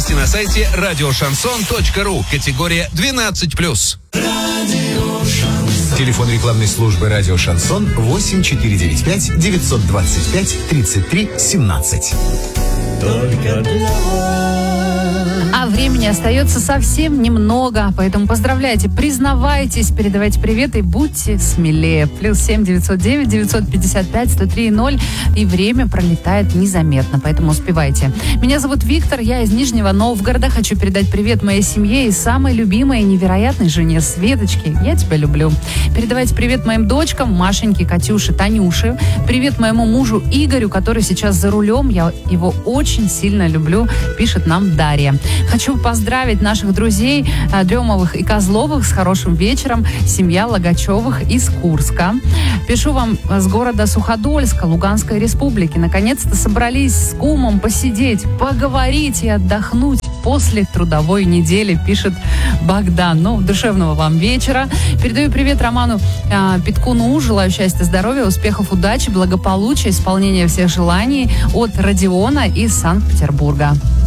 Подробности на сайте радиошансон.ру. Категория 12+. Телефон рекламной службы «Радио Шансон» 8495-925-33-17. Только для вас. А времени остается совсем немного, поэтому поздравляйте, признавайтесь, передавайте привет и будьте смелее. +7 909 955 103 0. И время пролетает незаметно, поэтому успевайте. Меня зовут Виктор, я из Нижнего Новгорода. Хочу передать привет моей семье и самой любимой и невероятной жене Светочке. Я тебя люблю. Передавайте привет моим дочкам Машеньке, Катюше, Танюше. Привет моему мужу Игорю, который сейчас за рулем. Я его очень сильно люблю, пишет нам Дарья. Хочу поздравить наших друзей Дремовых и Козловых с хорошим вечером. Семья Логачевых из Курска. Пишу вам с города Суходольска, Луганской республики. Наконец-то собрались с кумом посидеть, поговорить и отдохнуть после трудовой недели, пишет Богдан. Ну, душевного вам вечера. Передаю привет Роману Питкуну. Желаю счастья, здоровья, успехов, удачи, благополучия, исполнения всех желаний от Родиона из Санкт-Петербурга.